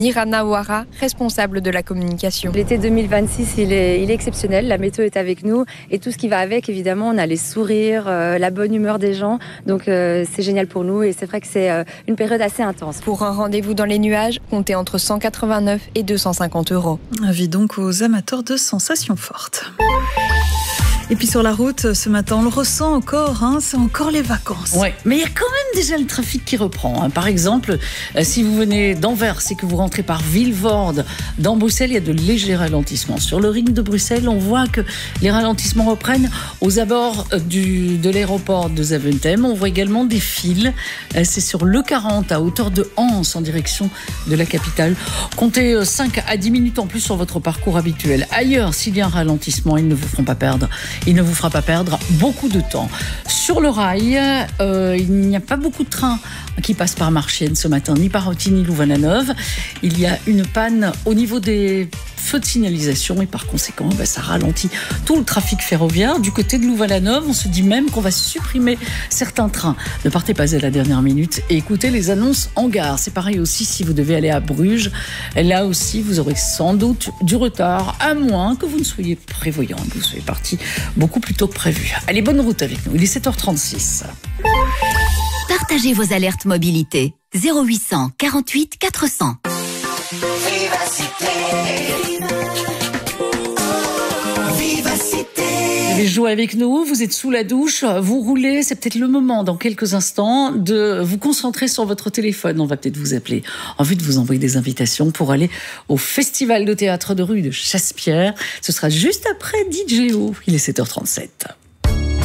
Irana Ouara, responsable de la communication. L'été 2026, il est exceptionnel. La météo est avec nous et tout ce qui va avec, évidemment, on a les sourires, la bonne humeur des gens. Donc c'est génial pour nous et c'est vrai que c'est une période assez intense. Pour un rendez-vous dans les nuages, comptez entre 189 et 250 €. Avis donc aux amateurs de sensations fortes. Et puis sur la route, ce matin, on le ressent encore, c'est encore les vacances. Ouais, mais il y a quand même déjà le trafic qui reprend. Par exemple, si vous venez d'Anvers et que vous rentrez par Vilvoorde, dans Bruxelles, il y a de légers ralentissements. Sur le ring de Bruxelles, on voit que les ralentissements reprennent aux abords de l'aéroport de Zaventem. On voit également des files. C'est sur l'E40 à hauteur de Anse en direction de la capitale. Comptez 5 à 10 minutes en plus sur votre parcours habituel. Ailleurs, s'il y a un ralentissement, ils ne vous feront pas perdre. Il ne vous fera pas perdre beaucoup de temps. Sur le rail, il n'y a pas beaucoup de trains qui passent par Marchienne ce matin, ni par Rotty ni Louvain-la-Neuve. Il y a une panne au niveau des feux de signalisation et par conséquent, ça ralentit tout le trafic ferroviaire. Du côté de Louvain-la-Neuve, on se dit même qu'on va supprimer certains trains. Ne partez pas à la dernière minute et écoutez les annonces en gare. C'est pareil aussi si vous devez aller à Bruges. Là aussi, vous aurez sans doute du retard, à moins que vous ne soyez prévoyant, que vous soyez parti beaucoup plus tôt que prévu. Allez, bonne route avec nous. Il est 7h36. Partagez vos alertes mobilité. 0800 48 400. Vous allez jouer avec nous, vous êtes sous la douche, vous roulez, c'est peut-être le moment dans quelques instants de vous concentrer sur votre téléphone. On va peut-être vous appeler en vue de vous envoyer des invitations pour aller au Festival de théâtre de rue de Chassepierre. Ce sera juste après DJO. Il est 7h37.